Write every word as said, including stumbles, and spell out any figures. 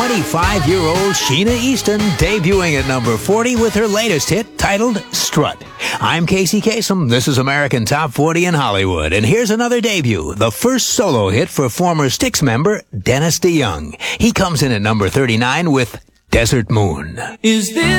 twenty-five-year-old Sheena Easton, debuting at number forty with her latest hit titled Strut. I'm Casey Kasem. This is American Top forty in Hollywood. And here's another debut, the first solo hit for former Styx member Dennis DeYoung. He comes in at number thirty-nine with Desert Moon. Is this